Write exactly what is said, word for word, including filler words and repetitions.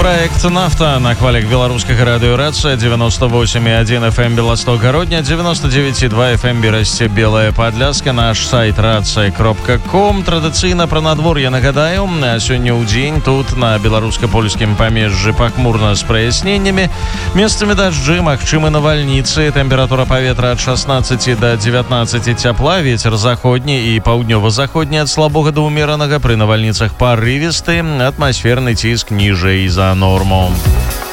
Проект «Нафта» на хвалях беларускага радыёрацыя девяносто восемь и один эф эм Белосток Городня, девяносто девять и два эф эм Берасце Белая Подляска, наш сайт рация кропка ком. Традыцыйна пра надвор'е нагадаю, сёння ў дзень тут на беларуска-польскім памежжы пахмурна з праясненнямі, месцамі дажджы, магчымы навальніцы, тэмпература паветра ад шестнадцати до девятнадцати цяпла, вецер заходні і паўднёва-заходні ад слабога да ўмеранага, пры навальніцах парывісты, атмасферны ціск ніжэй за норму.